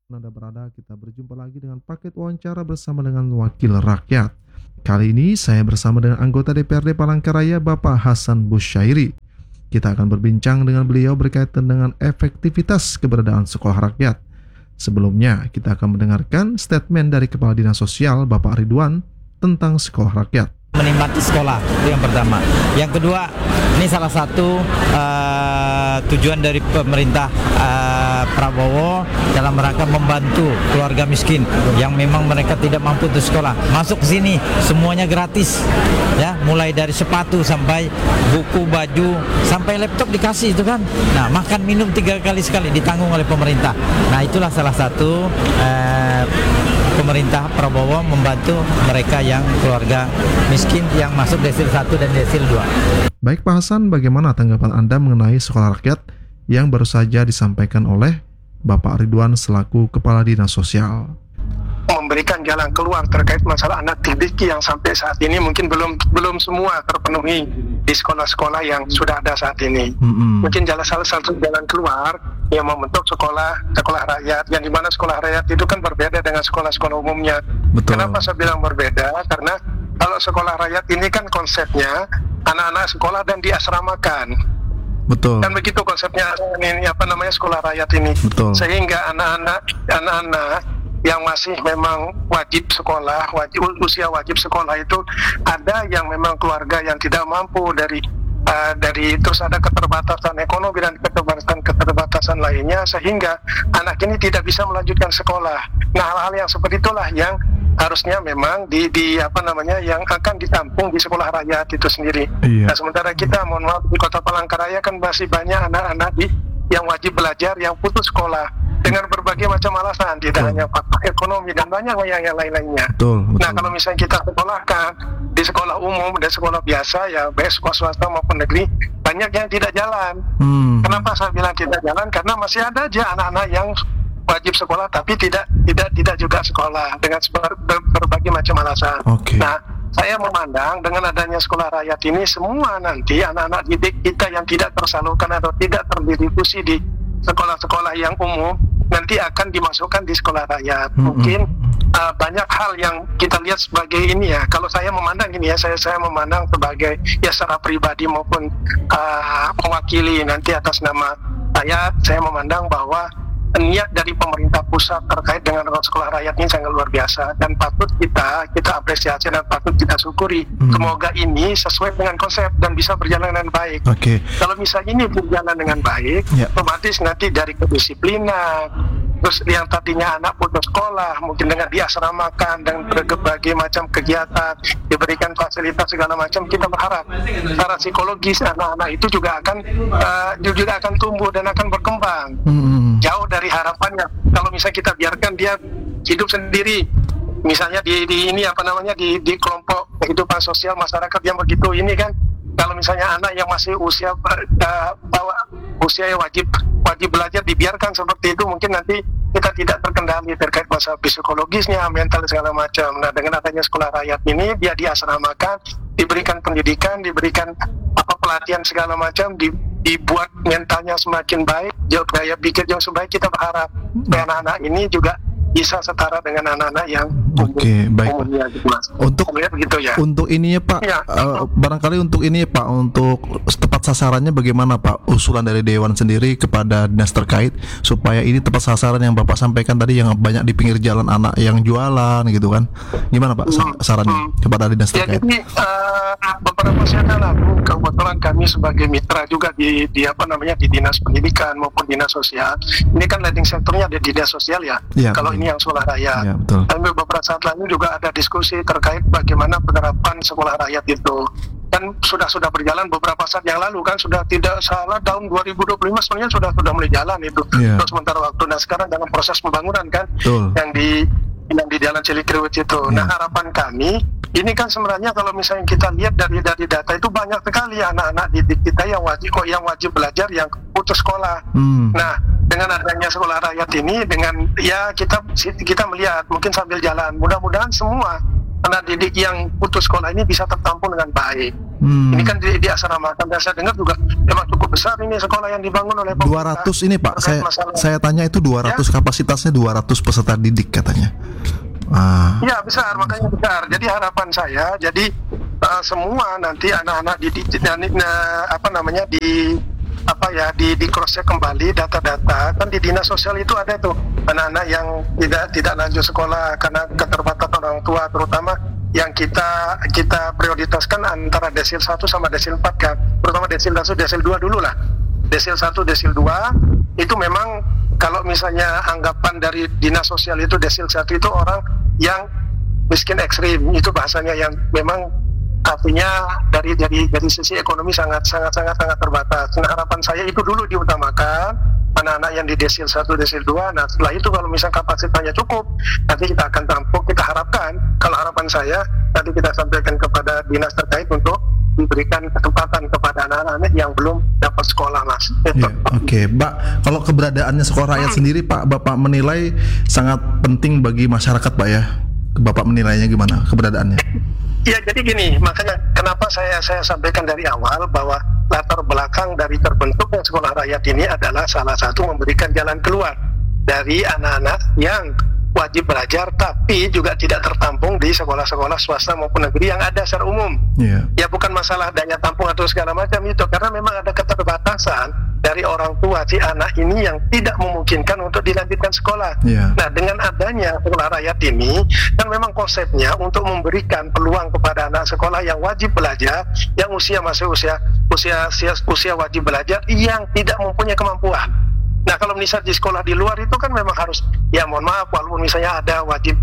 Anda berada, kita berjumpa lagi dengan paket wawancara bersama dengan Wakil Rakyat. Kali ini saya bersama dengan anggota DPRD Palangkaraya, Bapak Hasan Busyairi. Kita akan berbincang dengan beliau berkaitan dengan efektivitas keberadaan sekolah rakyat. Sebelumnya, kita akan mendengarkan statement dari Kepala Dinas Sosial, Bapak Ridwan, tentang sekolah rakyat. Menikmati sekolah, itu yang pertama. Yang kedua, ini salah satu tujuan dari pemerintah Prabowo dalam rangka membantu keluarga miskin yang memang mereka tidak mampu untuk sekolah. Masuk ke sini semuanya gratis, ya, mulai dari sepatu sampai buku, baju, sampai laptop dikasih itu kan. Nah, makan minum 3 kali sekali ditanggung oleh pemerintah. Nah, itulah salah satu pemerintah Prabowo membantu mereka yang keluarga miskin yang masuk desil 1 dan desil 2. Baik Pak Hasan, bagaimana tanggapan Anda mengenai sekolah rakyat yang baru saja disampaikan oleh Bapak Ridwan selaku Kepala Dinas Sosial? Memberikan jalan keluar terkait masalah anak didik yang sampai saat ini mungkin belum semua terpenuhi di sekolah-sekolah yang sudah ada saat ini. Mungkin salah satu jalan keluar yang membentuk sekolah rakyat, yang dimana sekolah rakyat itu kan berbeda dengan sekolah-sekolah umumnya. Betul. Kenapa saya bilang berbeda? Karena kalau sekolah rakyat ini kan konsepnya anak-anak sekolah dan diasramakan. Betul. Dan begitu konsepnya ini sekolah rakyat ini. Betul. Sehingga anak-anak yang masih memang wajib sekolah, usia wajib sekolah itu ada yang memang keluarga yang tidak mampu dari terus ada keterbatasan ekonomi dan keterbatasan lainnya sehingga anak ini tidak bisa melanjutkan sekolah. Nah, hal-hal yang seperti itulah yang harusnya memang yang akan ditampung di sekolah rakyat itu sendiri. Iya. Nah, sementara kita mohon maaf di Kota Palangkaraya kan masih banyak anak-anak yang wajib belajar yang putus sekolah dengan berbagai macam alasan, tidak hanya faktor ekonomi dan banyak yang lain-lainnya. Betul. Nah, kalau misalnya kita sekolahkan di sekolah umum dan sekolah biasa, ya baik sekolah swasta maupun negeri, banyak yang tidak jalan. Kenapa saya bilang tidak jalan? Karena masih ada aja anak-anak yang wajib sekolah tapi tidak juga sekolah dengan berbagai macam alasan. Okay. Nah, saya memandang dengan adanya sekolah rakyat ini semua nanti anak-anak didik kita yang tidak tersalurkan atau tidak terdistribusi di sekolah-sekolah yang umum nanti akan dimasukkan di sekolah rakyat. Mungkin banyak hal yang kita lihat sebagai ini ya. Kalau saya memandang ini ya, saya memandang sebagai ya secara pribadi maupun mewakili nanti atas nama saya memandang bahwa niat dari pemerintah pusat terkait dengan sekolah rakyat ini sangat luar biasa dan patut kita apresiasi dan patut kita syukuri. Semoga ini sesuai dengan konsep dan bisa berjalan dengan baik. Okay. Kalau misalnya ini berjalan dengan baik, otomatis nanti dari kedisiplinan, terus yang tadinya anak putus sekolah mungkin dengan diasramakan dan berbagai macam kegiatan, diberikan fasilitas segala macam, kita berharap secara psikologis anak-anak itu juga akan tumbuh dan akan berkembang. Jauh dari harapannya kalau misalnya kita biarkan dia hidup sendiri, misalnya di kelompok kehidupan sosial masyarakat yang begitu ini kan. Kalau misalnya anak yang masih usia yang wajib belajar dibiarkan seperti itu, mungkin nanti kita tidak terkendali terkait masalah psikologisnya, mental segala macam. Nah, dengan adanya sekolah rakyat ini dia diasramakan, diberikan pendidikan, diberikan pelatihan segala macam, dibuat mentalnya semakin baik, gaya pikir yang sebaik. Kita berharap anak-anak ini juga bisa setara dengan anak-anak yang baik. umumnya gitu, Mas. Begitu ya. Untuk ininya Pak, ya. Barangkali untuk ini Pak, untuk tepat sasarannya bagaimana Pak? Usulan dari Dewan sendiri kepada dinas terkait supaya ini tepat sasaran yang Bapak sampaikan tadi, yang banyak di pinggir jalan anak yang jualan gitu kan? Gimana Pak sarannya kepada dinas terkait? Jadi beberapa saat lalu kebetulan kami sebagai mitra juga di dinas pendidikan maupun dinas sosial. Ini kan leading sektornya ada di dinas sosial ya. Kalau ini yang sekolah rakyat. Ya, betul. Dan beberapa saat lalu juga ada diskusi terkait bagaimana penerapan sekolah rakyat itu. Dan sudah berjalan beberapa saat yang lalu kan, sudah tidak salah tahun 2025 sebenarnya sudah mulai jalan itu. Terus sementara waktu. Nah, sekarang dalam proses pembangunan kan, yang di Jalan Cilikriwut itu. Nah, harapan kami ini kan sebenarnya kalau misalnya kita lihat dari data itu banyak sekali anak-anak didik kita yang wajib belajar yang putus sekolah. Nah, dengan adanya sekolah rakyat ini, dengan ya kita melihat mungkin sambil jalan, mudah-mudahan semua anak didik yang putus sekolah ini bisa tertampung dengan baik. Ini kan di asrama kan saya dengar juga memang cukup besar ini sekolah yang dibangun oleh pemerintah. 200 ini Pak, Terkait masalah- saya tanya itu 200 kapasitasnya 200 peserta didik katanya. Ya besar, makanya besar. Jadi harapan saya, jadi semua nanti anak-anak di cross check kembali data-data. Kan di dinas sosial itu ada tuh anak-anak yang tidak lanjut sekolah karena keterbatasan orang tua, terutama yang kita prioritaskan antara desil 1 sama desil 4 kan. Terutama desil 1, desil 2 dulu lah. Desil 1, desil 2 itu memang kalau misalnya anggapan dari dinas sosial itu desil 1 itu orang yang miskin ekstrim, itu bahasanya yang memang artinya dari sisi ekonomi sangat terbatas. Nah, harapan saya itu dulu diutamakan anak-anak yang di desil 1, desil 2. Nah, setelah itu kalau misalnya kapasitasnya cukup, nanti kita akan tampung. Kita harapkan, kalau harapan saya nanti kita sampaikan kepada dinas terkait untuk diberikan kesempatan kepada anak-anak yang belum dapat sekolah, Mas. Oke, Pak. Kalau keberadaannya sekolah rakyat sendiri, Pak, Bapak menilai sangat penting bagi masyarakat, Pak ya. Bapak menilainya gimana keberadaannya? Ya, jadi gini, makanya kenapa saya sampaikan dari awal bahwa latar belakang dari terbentuknya sekolah rakyat ini adalah salah satu memberikan jalan keluar dari anak-anak yang wajib belajar tapi juga tidak tertampung di sekolah-sekolah swasta maupun negeri yang ada secara umum. Ya bukan masalah daya tampung atau segala macam itu, karena memang ada keterbatasan dari orang tua si anak ini yang tidak memungkinkan untuk dilanjutkan sekolah. Nah, dengan adanya sekolah rakyat ini kan memang konsepnya untuk memberikan peluang kepada anak sekolah yang wajib belajar, yang masih usia wajib belajar, yang tidak mempunyai kemampuan. Nah, kalau misalnya di sekolah di luar itu kan memang harus, ya mohon maaf, walaupun misalnya ada wajib